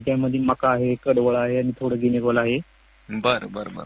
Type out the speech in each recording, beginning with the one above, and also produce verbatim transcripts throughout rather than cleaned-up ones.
त्यामध्ये मका आहे, कडवळ आहे आणि थोडं गिनीगोल आहे. बर बर बर.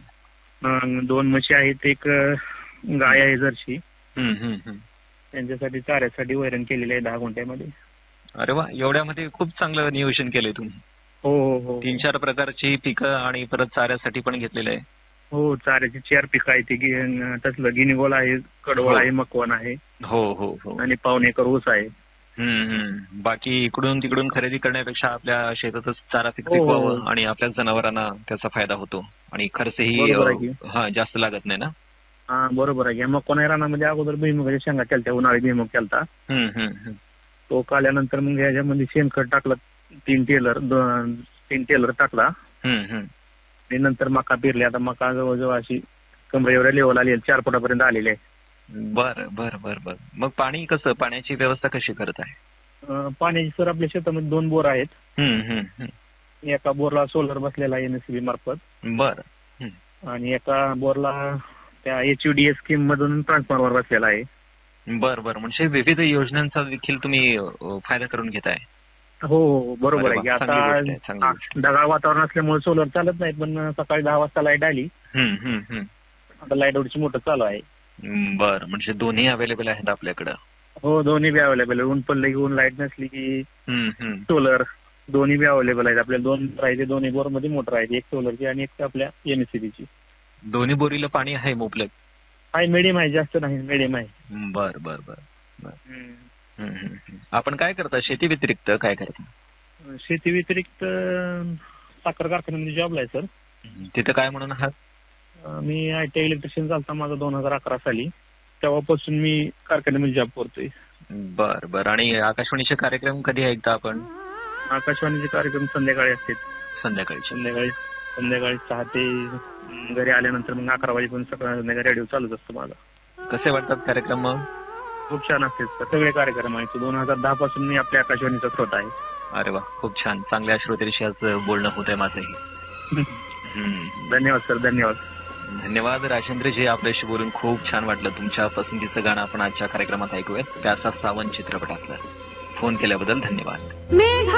अं, दोन म्हशी आहेत, एक अं, गाय आहे जर्सी. हम्म, हम्म, हम्म. त्यांच्यासाठी चाऱ्यासाठी वैरण केलेली आहे दहा गुंठ्यामध्ये. अरे वा, एवढ्यामध्ये खूप चांगलं नियोजन केलंय तुम्ही. हो हो हो तीन चार प्रकारची पिकं आणि परत चाऱ्यासाठी पण घेतलेलं आहे. हो. चाऱ्याची चार पिकं आहेत. ती गी- तसलं गिनीगोल आहे, कडवळ हो. आहे, मकवान आहे हो हो हो. आणि पावणे एकर ऊस आहे. हम्म, हम्म. बाकी इकडून तिकडून खरेदी करण्यापेक्षा आपल्या शेतातच चारा पीक हो, हो, पिकवावं हो. आणि आपल्या जनावरांना त्याचा फायदा होतो आणि खर्चही बरोबर आहे की. अ, हा जास्त लागत नाही ना. हा बरोबर आहे. मग कोणा रानामध्ये अगोदर भुईमुगाच्या शेंगा केलत्या, उन्हाळी भुईमुग केलता. हम्म, हम्म, हम्म. तो काल्यानंतर मग ह्याच्यामध्ये शेणखत टाकलं, तीन टेलर दोन तीन टेलर टाकला हम्म, हम्म. आणि नंतर मका पेरली. आता मका जवळजवळ अशी कमरेवर लेवल आली आहे, चार फुटापर्यंत आलेली आहे. बर बर बर बर. मग पाणी कसं, पाण्याची व्यवस्था कशी करत आहे? अं, पाण्याची सर आपल्या शेतामध्ये दोन बोर आहेत. हम्म, हम्म, हम्म. एका बोरला सोलर बसलेला आहे एनएसबी मार्फत बर. हम्म. आणि एका बोरला त्या एचयूडीएस स्कीम मधून ट्रान्सफॉर्मर बसलेला आहे. बर बर. म्हणजे विविध योजनांचा देखील तुम्ही अ, फायदा करून घेताय. हो हो बरोबर अरे आहे की. वा, चांगली गोष्ट आहे, चांगली आता गोष्ट. ढगाळ वातावरण असल्यामुळे सोलर चालत नाही, पण सकाळी दहा वाजता लाईट आली. हम्म, हम्म, हम्म. आता लाईट ओढची मोटर चालू आहे. बर, म्हणजे दोन्ही अवेलेबल आहेत आपल्याकडं. हो दोन्ही बी अवेलेबल आहे. ऊन पडलं की ऊन, लाईट नसली की हम्म, हम्म. सोलर, दोन्ही बी अवेलेबल आहेत. आपल्याला दोन आहे, दोन्ही बोर मध्ये मोटर आहे, एक सोलरची आणि एक आपल्या एनएससीबीची. दोन्ही बोरीला पाणी आहे मुबलक? आहे, मिडियम आहे, जास्त नाही, मिडियम आहे. बर बर बर बर. हम्म. हम्म, हम्म, हम्म. आपण काय करता शेती व्यतिरिक्त, काय करता? शेती व्यतिरिक्त अं, साखर कारखान्यामध्ये जॉबला आहे सर. तिथं काय म्हणून आहात? अं, मी आय टी इलेक्ट्रिशियन चालता माझा दोन हजार अकरा साली. तेव्हापासून मी कारखान्यामध्ये जॉब करतोय. बर बर. आणि आकाशवाणीचे कार्यक्रम कधी ऐकता आपण? आकाशवाणीचे कार्यक्रम संध्याकाळी असतात. संध्याकाळचे. संध्याकाळी संध्याकाळी सहा ते अं, घरी आल्यानंतर मग अकरा वाजेपर्यंत सकाळ संध्याकाळी रेडिओ चालूच असतो माझा. कसे वाटतात कार्यक्रम मग? खूप छान असते सगळे कार्यक्रम आहेत. दोन हजार दहा पासून मी आपल्या आकाशवाणीचा श्रोता आहे. अरे वा, खूप छान. चांगल्या श्रोतेशी आज बोलणं होत आहे माझंही. हम्म. धन्यवाद सर, धन्यवाद. धन्यवाद राजेंद्रजी, आपल्याशी बोलून खूप छान वाटलं. तुमच्या पसंतीचं गाणं आपण आजच्या कार्यक्रमात ऐकूयात, प्यासा सावन चित्रपटातलं. फोन केल्याबद्दल धन्यवाद.